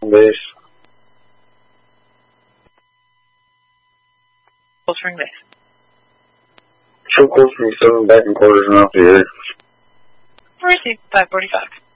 Base. Filtering base. Show course from 7 back in quarters and off the air. Received 545.